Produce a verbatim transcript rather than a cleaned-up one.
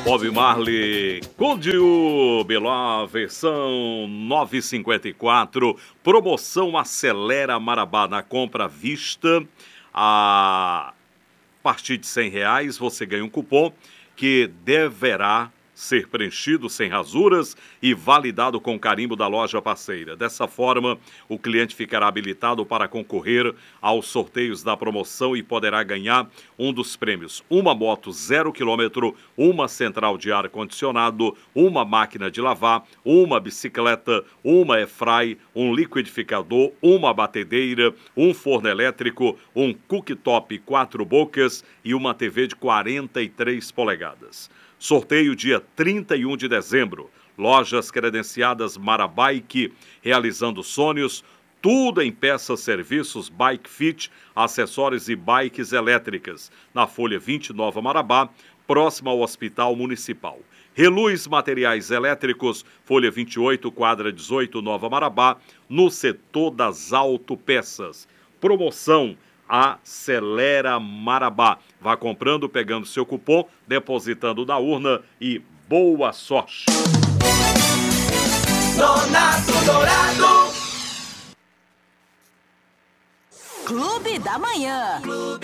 Bob Marley, Condio, Beló, versão novecentos e cinquenta e quatro, promoção Acelera Marabá na compra à vista. A partir de cem reais você ganha um cupom que deverá ser preenchido sem rasuras e validado com carimbo da loja parceira. Dessa forma, o cliente ficará habilitado para concorrer aos sorteios da promoção e poderá ganhar um dos prêmios: uma moto zero quilômetro, uma central de ar-condicionado, uma máquina de lavar, uma bicicleta, uma airfry, um liquidificador, uma batedeira, um forno elétrico, um cooktop quatro bocas e uma T V de quarenta e três polegadas. Sorteio dia trinta e um de dezembro. Lojas credenciadas Marabike, realizando sonhos, tudo em peças, serviços, bike fit, acessórios e bikes elétricas. Na Folha vinte, Nova Marabá, próxima ao Hospital Municipal. Reluz Materiais Elétricos, Folha vinte e oito, quadra dezoito, Nova Marabá, no setor das autopeças. Promoção Acelera Marabá. Vá comprando, pegando seu cupom, depositando na urna e boa sorte. Nonato Dourado. Clube da Manhã.